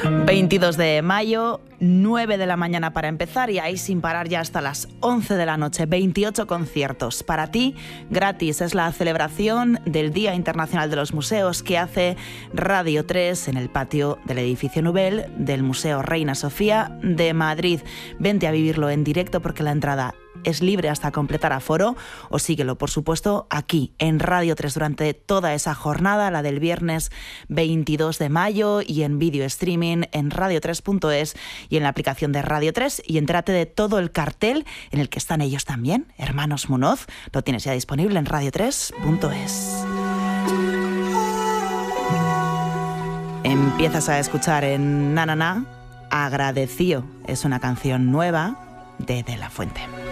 22 de mayo, 9 de la mañana para empezar y ahí sin parar ya hasta las 11 de la noche. 28 conciertos para ti, gratis. Es la celebración del Día Internacional de los Museos que hace Radio 3 en el patio del edificio Nubel del Museo Reina Sofía de Madrid. Vente a vivirlo en directo porque la entrada es libre hasta completar aforo, o síguelo, por supuesto, aquí en Radio 3 durante toda esa jornada, la del viernes 22 de mayo, y en vídeo streaming en radio3.es y en la aplicación de Radio 3, y entérate de todo el cartel en el que están ellos también, Hermanos Munoz. Lo tienes ya disponible en radio3.es. Empiezas a escuchar en Na Na Na, Agradecido. Es una canción nueva de La Fuente.